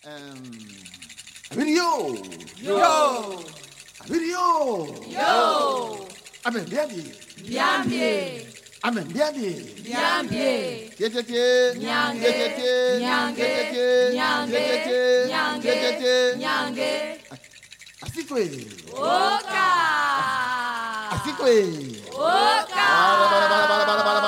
Video. Yo. Video. Yo. Amen. Bien dit. Bien bien. Amen. Bien dit. Bien bien. Nyange. Nyange. Nyange. Nyange. Nyange. Asikwe. Oka. Asikwe. Oka. Bala bala bala bala bala.